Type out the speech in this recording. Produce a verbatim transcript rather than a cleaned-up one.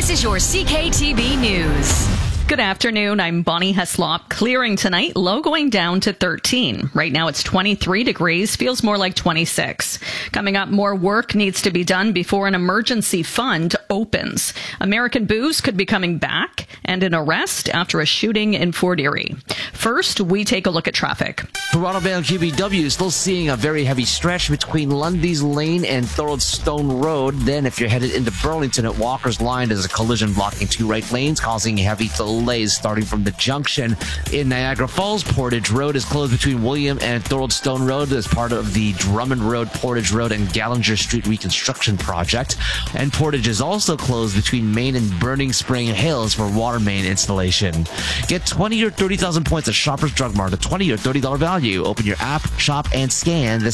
This is your C K T B News. Good afternoon. I'm Bonnie Heslop. Clearing tonight, low going down to thirteen. Right now it's twenty-three degrees, feels more like twenty-six. Coming up, more work needs to be done before an emergency fund opens. American Booze could be coming back, and an arrest after a shooting in Fort Erie. First, we take a look at traffic. Toronto-bound Q B W still seeing a very heavy stretch between Lundy's Lane and Thorold Stone Road. Then if you're headed into Burlington at Walker's Line, there's a collision blocking two right lanes, causing heavy delays starting from the junction. In Niagara Falls, Portage Road is closed between William and Thorold Stone Road as part of the Drummond Road, Portage Road, and Gallinger Street reconstruction project. And Portage is also closed between Main and Burning Spring Hills for water main installation. Get twenty or thirty thousand points at Shoppers Drug Mart, a twenty or thirty dollars value. Open your app, shop, and scan the